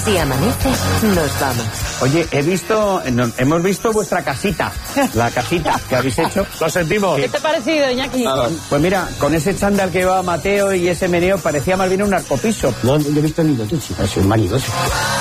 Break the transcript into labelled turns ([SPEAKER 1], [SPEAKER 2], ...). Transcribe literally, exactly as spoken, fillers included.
[SPEAKER 1] Si amanece, nos vamos.
[SPEAKER 2] Oye, he visto, no, hemos visto vuestra casita, la casita que habéis hecho.
[SPEAKER 3] Lo sentimos.
[SPEAKER 4] ¿Qué te ha parecido, Iñaki?
[SPEAKER 2] Pues mira, con ese chándal que llevaba Mateo y ese meneo parecía más bien un arcopiso.
[SPEAKER 5] No, yo he visto ni dos, es un manidoso.